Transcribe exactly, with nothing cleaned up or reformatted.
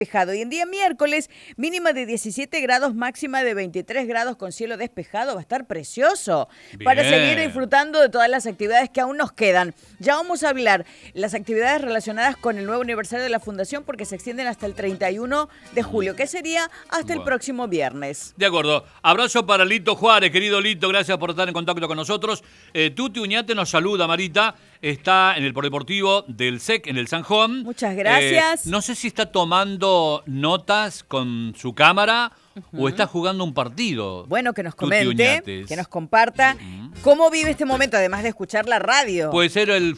despejado. Y en día miércoles, mínima de diecisiete grados, máxima de veintitrés grados con cielo despejado. Va a estar precioso. Bien. Para seguir disfrutando de todas las actividades que aún nos quedan. Ya vamos a hablar las actividades relacionadas con el nuevo aniversario de la Fundación porque se extienden hasta el treinta y uno de julio, que sería hasta bueno. el próximo viernes. De acuerdo. Abrazo para Lito Juárez, querido Lito. Gracias por estar en contacto con nosotros. Eh, Tuti Uñate nos saluda, Marita. Está en el Polideportivo del S E C, en el Sanjón. Muchas gracias. Eh, no sé si está tomando notas con su cámara uh-huh. o está jugando un partido. Bueno, que nos comente, que nos comparta uh-huh. cómo vive este momento, además de escuchar la radio. Puede ser el